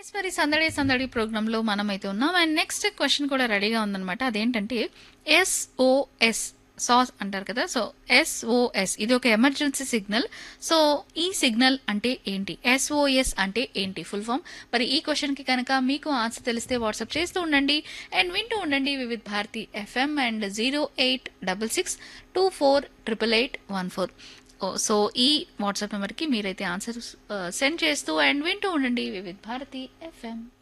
Yes మరి సందడి సందడి ప్రోగ్రాంలో మనమైతే ఉన్నాం అండ్ నెక్స్ట్ క్వశ్చన్ కూడా రెడీగా ఉందన్నమాట. అదేంటంటే ఎస్ఓఎస్ సాస్ అంటారు కదా. సో ఎస్ఓఎస్ ఇది ఒక ఎమర్జెన్సీ సిగ్నల్. సో ఈ సిగ్నల్ అంటే ఏంటి, ఎస్ఓఎస్ అంటే ఏంటి ఫుల్ ఫామ్? మరి ఈ క్వశ్చన్కి కనుక మీకు ఆన్సర్ తెలిస్తే వాట్సాప్ చేస్తూ ఉండండి అండ్ వింటూ ఉండండి Vividh Bharati FM and 08662488814. So ఈ వాట్సాప్ నెంబర్కి మీరైతే ఆన్సర్ సెండ్ చేస్తూ అండ్ వింటూ ఉండండి వివిధ్ భారతి ఎఫ్ఎం.